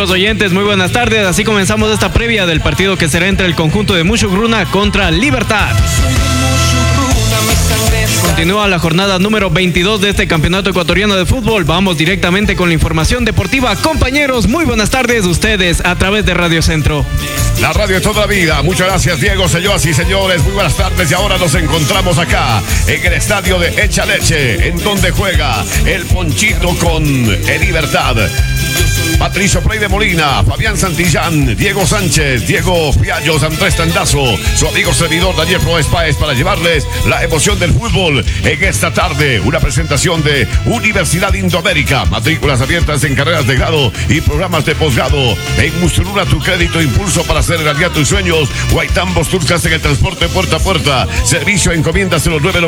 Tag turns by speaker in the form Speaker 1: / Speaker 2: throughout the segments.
Speaker 1: Amigos oyentes, muy buenas tardes. Así comenzamos esta previa del partido que será entre el conjunto de Mushugruna contra Libertad. Continúa la jornada número 22 de este campeonato ecuatoriano de fútbol. Vamos directamente con la información deportiva. Compañeros, muy buenas tardes ustedes a través de Radio Centro.
Speaker 2: La radio de toda la vida. Muchas gracias, Diego, señoras y señores. Muy buenas tardes y ahora nos encontramos acá en el estadio de Echaleche, en donde juega el Ponchito con el Libertad. Patricio Frey de Molina, Fabián Santillán, Diego Sánchez, Diego Piallos, Andrés Tandazo, su amigo servidor Daniel Flores Páez para llevarles la emoción del fútbol en esta tarde. Una presentación de Universidad Indoamérica, matrículas abiertas en carreras de grado y programas de posgrado. En Mushugruna, tu crédito impulso para hacer realidad tus sueños. Guaitambos Turcas en el transporte puerta a puerta. Servicio encomiendas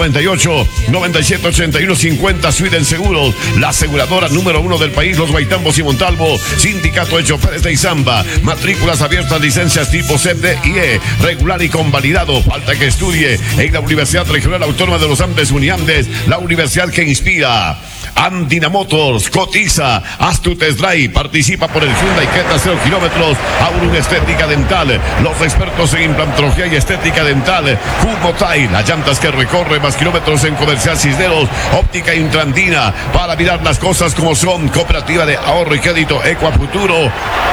Speaker 2: 0998-9781-50. Sweden Seguros, la aseguradora número 1 del país, los Guaitambos y Montalvo. Sindicato de Choferes de Izamba, matrículas abiertas, licencias tipo CDIE, regular y convalidado. Falta que estudie en la Universidad Regional Autónoma de los Andes, Uniandes, la universidad que inspira. Andina Motors, cotiza, haz tu test drive, participa por el Hyundai Creta 0 kilómetros, Aurum Estética Dental, los expertos en implantología y estética dental, Jumotai, las llantas que recorre más kilómetros en Comercial Cisneros, Óptica Intrandina, para mirar las cosas como son, Cooperativa de Ahorro y Crédito Ecuafuturo.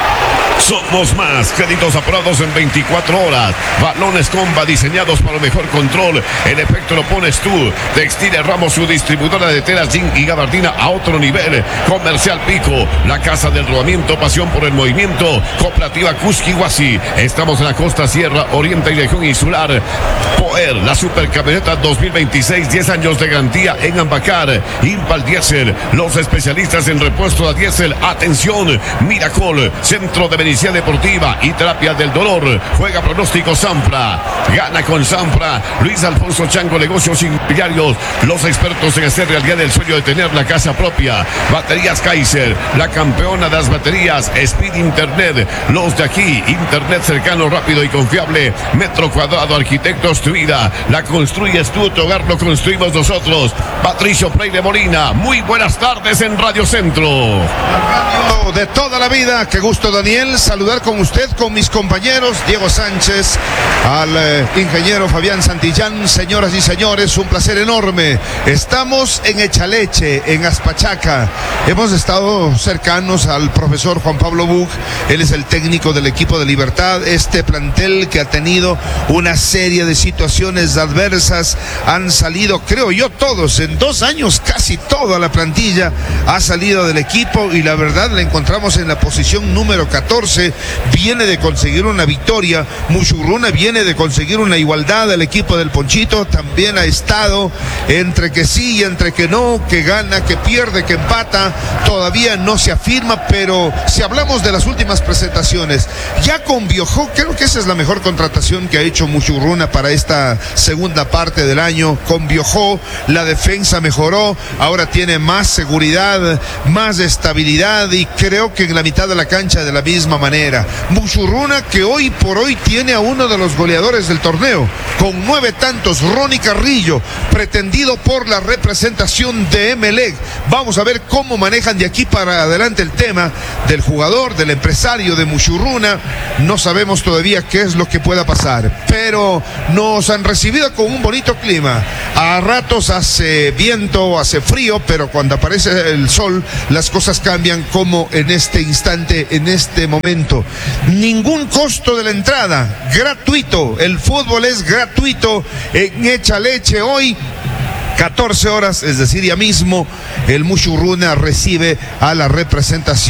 Speaker 2: Somos más, créditos aprobados en 24 horas, balones comba diseñados para el mejor control, el efecto lo pones tú. Textiles Ramos, su distribuidora de telas jean y gabardina a otro nivel. Comercial Pico, la casa del rodamiento, pasión por el movimiento. Cooperativa Cusquihuasi, estamos en la costa sierra, oriente y región insular. Poer, la supercamioneta 2026, 10 años de garantía en Ambacar. Impal Diesel, los especialistas en repuesto a diésel. Atención, Miracol, centro de medicina deportiva y terapia del dolor. Juega pronóstico Sanfra, gana con Sanfra. Luis Alfonso Chango, negocios inmobiliarios, los expertos en hacer realidad el sueño de tener la casa propia. Baterías Kaiser, la campeona de las baterías. Speed Internet, los de aquí, internet cercano, rápido y confiable. Metro cuadrado, arquitectos tu vida, la construyes tú, tu hogar lo construimos nosotros. Patricio Frey de Molina, muy buenas tardes en Radio Centro.
Speaker 3: La radio de toda la vida, qué gusto, Daniel, saludar con usted, con mis compañeros, Diego Sánchez, al ingeniero Fabián Santillán. Señoras y señores, un placer enorme. Estamos en Echaleche, en Aspachaca. Hemos estado cercanos al profesor Juan Pablo Buch. Él es el técnico del equipo de Libertad. Este plantel que ha tenido una serie de situaciones adversas, han salido, creo yo, todos, en 2 años casi toda la plantilla ha salido del equipo y la verdad la encontramos en la posición número 14, viene de conseguir una victoria. Mushugruna viene de conseguir una igualdad. El equipo del Ponchito también ha estado entre que sí y entre que no, que gana, que pierde, que empata. Todavía no se afirma, pero si hablamos de las últimas presentaciones, ya con Biojó, creo que esa es la mejor contratación que ha hecho Mushugruna para esta segunda parte del año. Con Biojó la defensa mejoró, ahora tiene más seguridad, más estabilidad y creo que en la mitad de la cancha de la misma manera. Mushugruna, que hoy por hoy tiene a uno de los goleadores del torneo, con 9 tantos, Ronnie Carrillo, pretendido por la representación de Emelec. Vamos a ver cómo manejan de aquí para adelante el tema del jugador, del empresario de Mushugruna. No sabemos todavía qué es lo que pueda pasar, pero nos han recibido con un bonito clima. A ratos hace viento, hace frío, pero cuando aparece el sol, las cosas cambian, como en este instante, en este momento. Ningún costo de la entrada, gratuito. El fútbol es gratuito en Echaleche hoy. 14 horas, es decir, ya mismo el Mushugruna recibe a la representación